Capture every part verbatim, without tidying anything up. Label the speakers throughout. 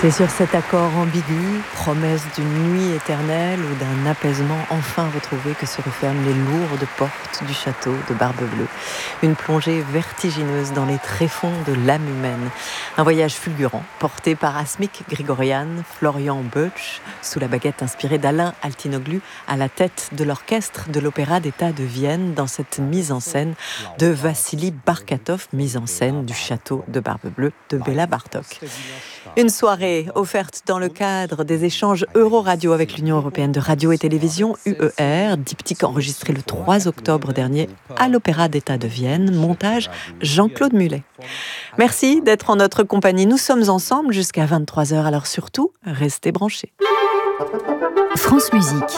Speaker 1: C'est sur cet accord ambigu, promesse d'une nuit éternelle ou d'un apaisement enfin retrouvé que se referment les lourdes portes du château de Barbe-Bleue. Une plongée vertigineuse dans les tréfonds de l'âme humaine. Un voyage fulgurant, porté par Asmik Grigorian, Florian Böttch, sous la baguette inspirée d'Alain Altinoglu, à la tête de l'orchestre de l'Opéra d'État de Vienne, dans cette mise en scène de Vassili Barkatov, mise en scène du château de Barbe-Bleue de Béla Bartók. Une soirée offerte dans le cadre des échanges Euroradio avec l'Union européenne de radio et télévision, U E R, diptyque enregistré le trois octobre dernier à l'Opéra d'État de Vienne, montage Jean-Claude Mullet. Merci d'être en notre compagnie. Nous sommes ensemble jusqu'à vingt-trois heures, alors surtout, restez branchés.
Speaker 2: France Musique.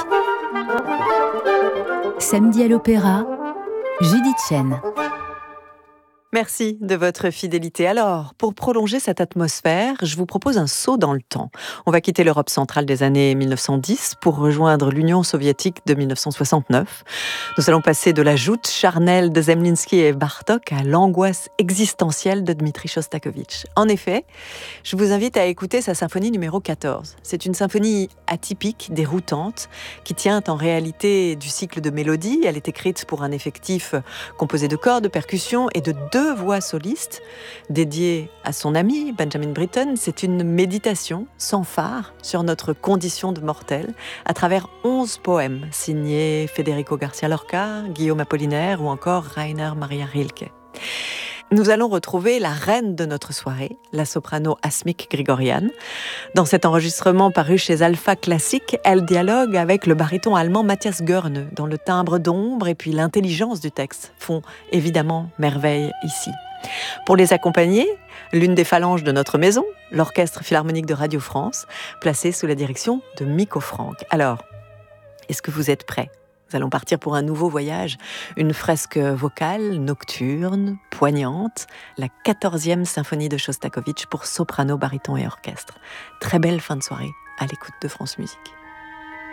Speaker 2: Samedi à l'Opéra, Judith Chen.
Speaker 1: Merci de votre fidélité. Alors, pour prolonger cette atmosphère, je vous propose un saut dans le temps. On va quitter l'Europe centrale des années mille neuf cent dix pour rejoindre l'Union soviétique de mille neuf cent soixante-neuf. Nous allons passer de la joute charnelle de Zemlinsky et Bartók à l'angoisse existentielle de Dmitri Shostakovich. En effet, je vous invite à écouter sa symphonie numéro quatorze. C'est une symphonie atypique, déroutante, qui tient en réalité du cycle de mélodies. Elle est écrite pour un effectif composé de cordes, de percussions et de deux voix solistes dédiées à son ami Benjamin Britten. C'est une méditation sans phare sur notre condition de mortel à travers onze poèmes signés Federico Garcia Lorca, Guillaume Apollinaire ou encore Rainer Maria Rilke. Nous allons retrouver la reine de notre soirée, la soprano Asmik Grigorian. Dans cet enregistrement paru chez Alpha Classique, elle dialogue avec le baryton allemand Matthias Görne, dont le timbre d'ombre et puis l'intelligence du texte font évidemment merveille ici. Pour les accompagner, l'une des phalanges de notre maison, l'Orchestre Philharmonique de Radio France, placé sous la direction de Miko Franck. Alors, est-ce que vous êtes prêts ? Nous allons partir pour un nouveau voyage, une fresque vocale nocturne, poignante, la quatorzième symphonie de Shostakovich pour soprano, baryton et orchestre. Très belle fin de soirée à l'écoute de France Musique.